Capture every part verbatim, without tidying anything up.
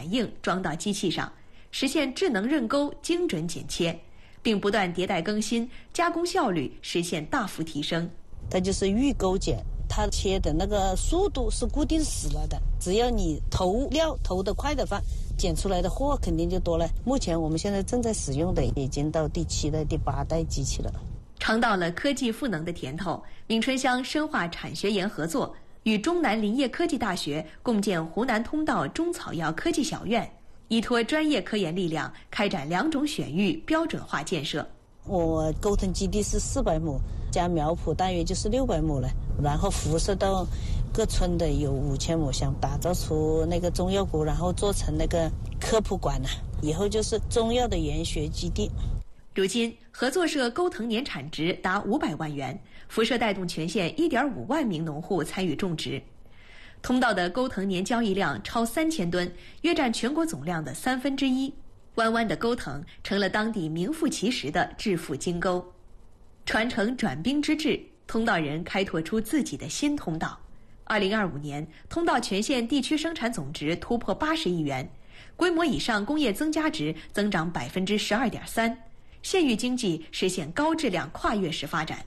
感应装到机器上，实现智能刃钩精准剪切，并不断迭代更新，加工效率实现大幅提升。 它就是预钩剪，它切的那个速度是固定死了的，只要你投料投得快的话，剪出来的货肯定就多了。目前我们现在正在使用的已经到第七代、第八代机器了。 尝到了科技赋能的甜头，闵春香深化产学研合作，与中南林业科技大学共建湖南通道中草药科技小院，依托专业科研力量，开展两种选育标准化建设。 我沟藤基地是四百亩，加苗圃大约就是六百亩了，然后辐射到各村的有五千亩，想打造出那个中药谷，然后做成那个科普馆呢、啊，以后就是中药的研学基地。 如今，合作社钩藤年产值达五百万元，辐射带动全县一点五万名农户参与种植。通道的钩藤年交易量超三千吨，约占全国总量的三分之一。弯弯的钩藤成了当地名副其实的致富金钩。传承转兵之志，通道人开拓出自己的新通道。二零二五年，通道全县地区生产总值突破八十亿元，规模以上工业增加值增长百分之十二点三，县域经济实现高质量跨越式发展。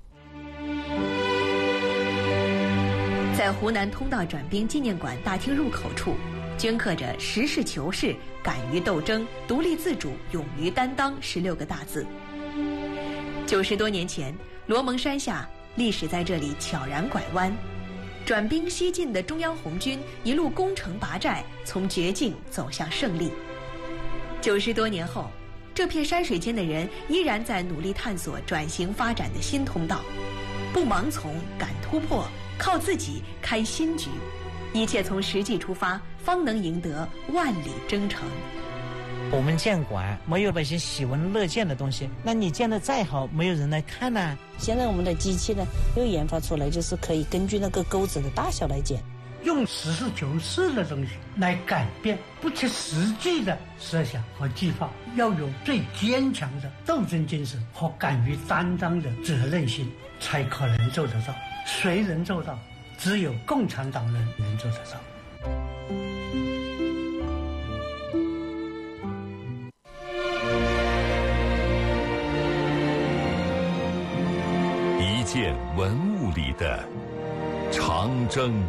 在湖南通道转兵纪念馆大厅入口处，镌刻着实事求是、敢于斗争、独立自主、勇于担当十六个大字。九十多年前，罗蒙山下，历史在这里悄然拐弯。转兵西进的中央红军一路攻城拔寨，从绝境走向胜利。九十多年后，这片山水间的人依然在努力探索转型发展的新通道，不盲从，敢突破，靠自己开新局。一切从实际出发，方能赢得万里征程。 我们建馆没有那些喜闻乐见的东西，那你建得再好，没有人来看呢、啊。 现在我们的机器呢，又研发出来，就是可以根据那个钩子的大小来剪， 用实事求是的东西来改变不切实际的设想和计划，要有最坚强的斗争精神和敢于担当的责任心，才可能做得到。谁能做到？只有共产党人能做得到。 一件文物里的长征。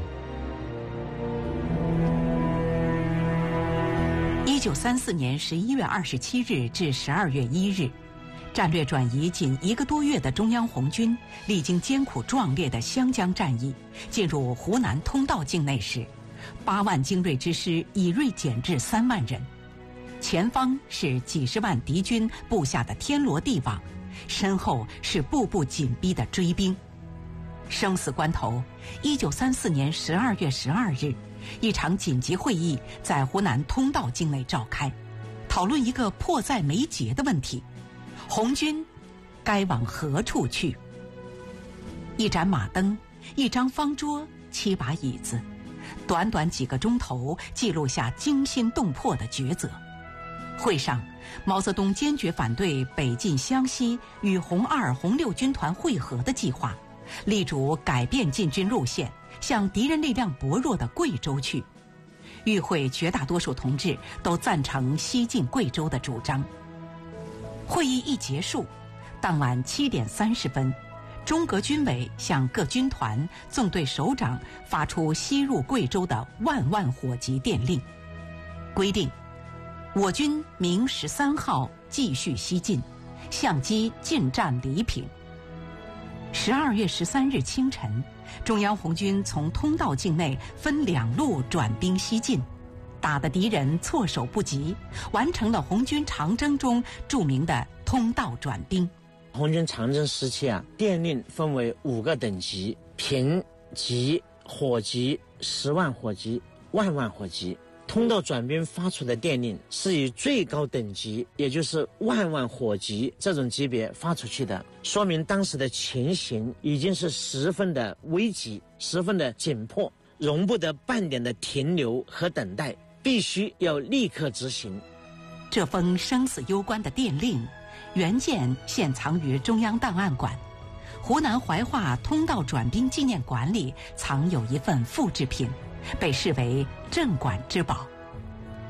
一九三四年十一月二十七日至十二月一日，战略转移仅一个多月的中央红军，历经艰苦壮烈的湘江战役，进入湖南通道境内时，八万精锐之师以锐减至三万人，前方是几十万敌军布下的天罗地网，身后是步步紧逼的追兵。生死关头，一九三四年十二月十二日，一场紧急会议在湖南通道境内召开，讨论一个迫在眉睫的问题：红军该往何处去？一盏马灯，一张方桌，七把椅子，短短几个钟头，记录下惊心动魄的抉择。会上，毛泽东坚决反对北进湘西与红二、红六军团会合的计划，力主改变进军路线，向敌人力量薄弱的贵州去。与会绝大多数同志都赞成西进贵州的主张。会议一结束，当晚七点三十分，中革军委向各军团、纵队首长发出西入贵州的万万火急电令，规定我军明十三号继续西进，相机进占黎平。十二月十三日清晨，中央红军从通道境内分两路转兵西进，打得敌人措手不及，完成了红军长征中著名的通道转兵。 红军长征时期啊，电令分为五个等级：平级、火级、十万火级、万万火级。通道转兵发出的电令是以最高等级，也就是万万火急这种级别发出去的，说明当时的情形已经是十分的危急，十分的紧迫，容不得半点的停留和等待，必须要立刻执行。 这封生死攸关的电令原件现藏于中央档案馆，湖南怀化通道转兵纪念馆里藏有一份复制品，被视为镇馆之宝。